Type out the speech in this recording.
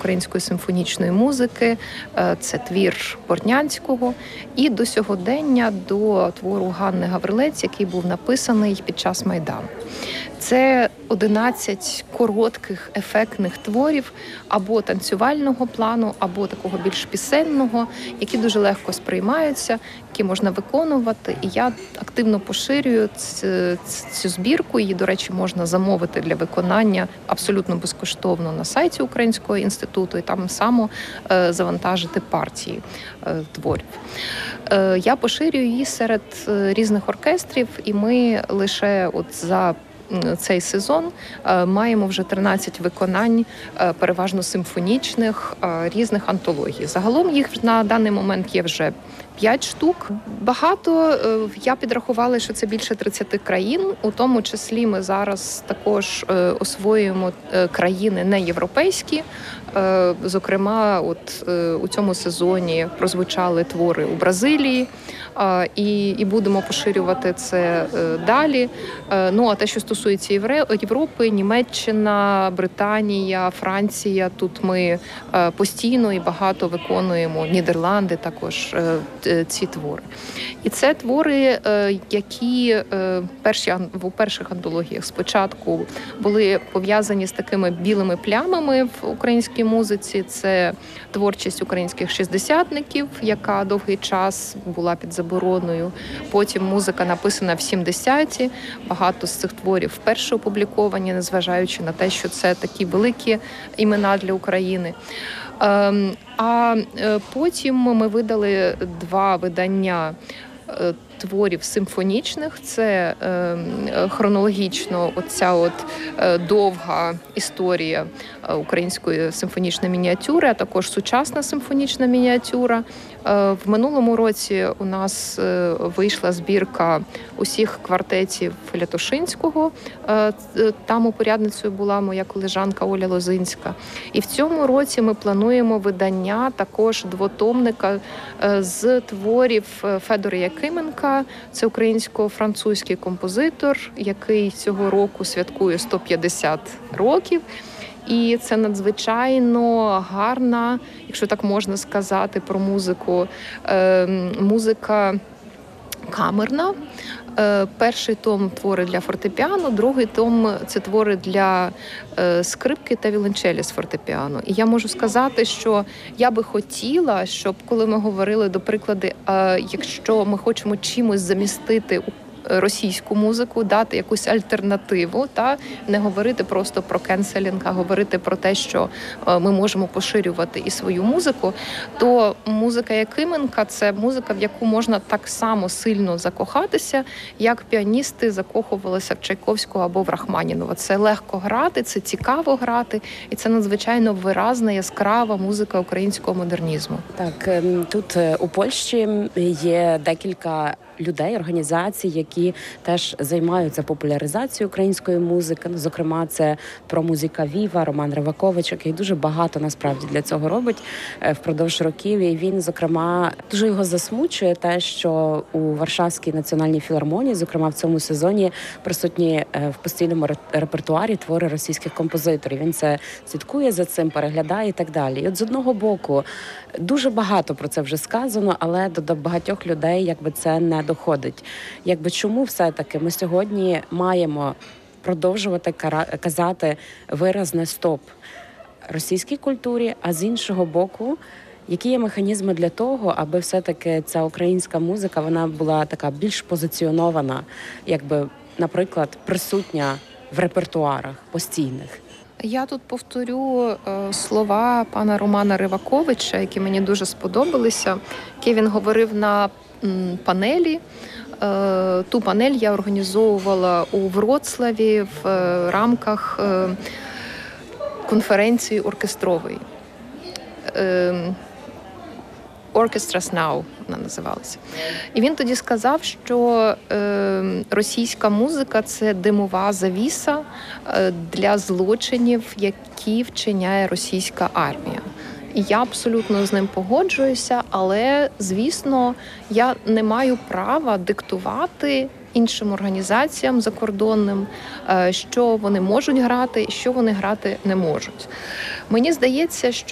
української симфонічної музики. Це твір Бортнянського. І до сьогодення до твору Ганни Гаврилець, який був написаний під час Майдану. Це 11 коротких, ефектних творів або танцювального плану, або такого більш пісенного, які дуже легко сприймаються, які можна виконувати. І я активно поширюю цю збірку. Її, до речі, можна замовити для виконання абсолютно безкоштовно на сайті Українського інституту і там само завантажити партії творів. Я поширюю її серед різних оркестрів, і ми лише за цей сезон маємо вже 13 виконань, переважно симфонічних, різних антологій. Загалом їх на даний момент є вже 5 штук. Багато, я підрахувала, що це більше 30 країн, у тому числі ми зараз також освоюємо країни неєвропейські. Зокрема, у цьому сезоні прозвучали твори у Бразилії, і будемо поширювати це далі. А те, що стосується Європи, Німеччина, Британія, Франція, тут ми постійно і багато виконуємо, Нідерланди також ці твори. І це твори, які у перших антологіях спочатку були пов'язані з такими білими плямами в українській музиці. Це творчість українських шістдесятників, яка довгий час була під забороною. Потім музика написана в 70-ті. Багато з цих творів вперше опубліковані, незважаючи на те, що це такі великі імена для України. А потім ми видали 2 видання творів симфонічних. Це хронологічно оця довга історія української симфонічної мініатюри, а також сучасна симфонічна мініатюра. В минулому році у нас вийшла збірка усіх квартетів Лятошинського. Там упорядницею була моя колежанка Оля Лозинська. І в цьому році ми плануємо видання також двотомника з творів Федора Якименка. Це українсько-французький композитор, який цього року святкує 150 років. І це надзвичайно гарна, якщо так можна сказати, про музику, музика камерна. Перший том – твори для фортепіано, другий том – це твори для скрипки та віолончелі з фортепіано. І я можу сказати, що я би хотіла, щоб коли ми говорили, до прикладу, якщо ми хочемо чимось замістити російську музику, дати якусь альтернативу, не говорити просто про кенселінг, а говорити про те, що ми можемо поширювати і свою музику, то музика Якименка – це музика, в яку можна так само сильно закохатися, як піаністи закохувалися в Чайковського або в Рахманінова. Це легко грати, це цікаво грати, і це надзвичайно виразна, яскрава музика українського модернізму. Так, тут у Польщі є декілька людей, організацій, які теж займаються популяризацією української музики. Зокрема, це «Промузика Віва», Роман Ривакович, який дуже багато насправді для цього робить впродовж років. І він, зокрема, дуже його засмучує те, що у Варшавській національній філармонії, зокрема в цьому сезоні, присутні в постійному репертуарі твори російських композиторів. Він це слідкує за цим, переглядає і так далі. І от з одного боку, дуже багато про це вже сказано, але до багатьох людей це не доходить. Чому все-таки ми сьогодні маємо продовжувати казати виразне «стоп» російській культурі, а з іншого боку, які є механізми для того, аби все-таки ця українська музика, вона була така більш позиціонована, наприклад, присутня в репертуарах постійних? Я тут повторю слова пана Романа Риваковича, які мені дуже сподобалися, які він говорив на панелі. Ту панель я організовувала у Вроцлаві в рамках конференції оркестрової. Orchestras Now вона називалася. І він тоді сказав, що російська музика – це димова завіса для злочинів, які вчиняє російська армія. І я абсолютно з ним погоджуюся, але, звісно, я не маю права диктувати іншим організаціям закордонним, що вони можуть грати і що вони грати не можуть. Мені здається, що